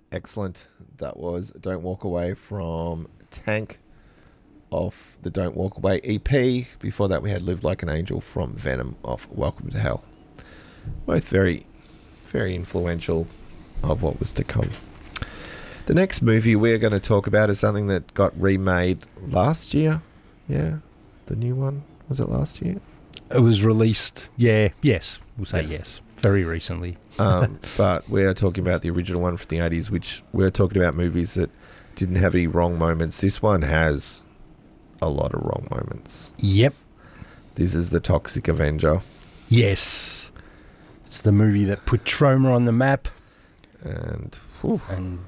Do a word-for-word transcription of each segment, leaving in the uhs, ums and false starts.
Excellent. That was Don't Walk Away from Tank off the Don't Walk Away E P. Before that, we had Live Like an Angel from Venom off Welcome to Hell. Both very, very influential of what was to come. The next movie we're going to talk about is something that got remade last year. Yeah, the new one. Was it last year? It was released, yeah, yes, we'll say Yes. yes, very recently. um, but we're talking about the original one from the eighties, which we're talking about movies that didn't have any wrong moments. This one has a lot of wrong moments. Yep. This is The Toxic Avenger. Yes. It's the movie that put Troma on the map. And, whew, And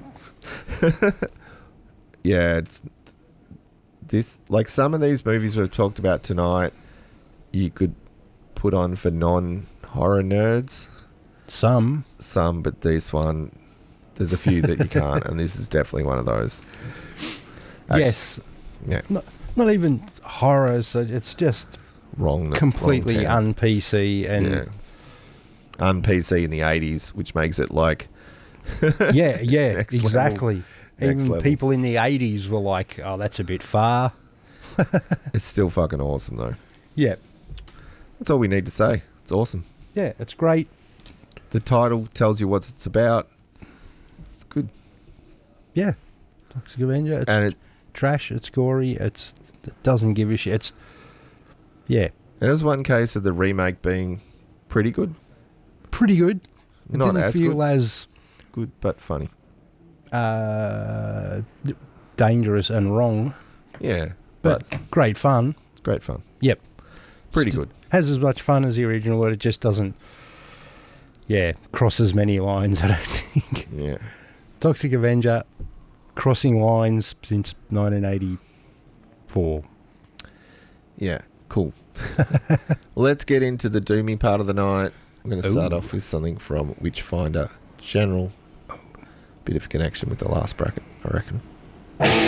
yeah, it's this, like some of these movies we've talked about tonight, you could put on for non-horror nerds. some. Some, but this one, there's a few that you can't, and this is definitely one of those. Actu- Yes. Yeah. Not, not even horror, so it's just Wrong. completely wrong town. un-P C. And Yeah. Un-P C in the eighties, which makes it like... yeah, yeah, Next level. exactly. Next Even level. people in the eighties were like, oh, that's a bit far. It's still fucking awesome, though. Yeah. That's all we need to say. It's awesome. Yeah, it's great. The title tells you what it's about. It's good. Yeah. Toxic Avenger. It's And it, trash. It's gory. It's, it doesn't give a shit. It's, yeah, it has one case of the remake being pretty good. pretty good. It Not didn't as feel good. as Good, but funny. uh, dangerous and wrong, Yeah. but But great fun. great fun. Yep. Pretty St- good. Has as much fun as the original, but it just doesn't, yeah, cross as many lines, I don't think. Yeah. Toxic Avenger, crossing lines since nineteen eighty-four. Yeah. Cool. Let's get into the doomy part of the night. I'm going to start Ooh. off with something from Witchfinder General. Bit of connection with the last bracket, I reckon.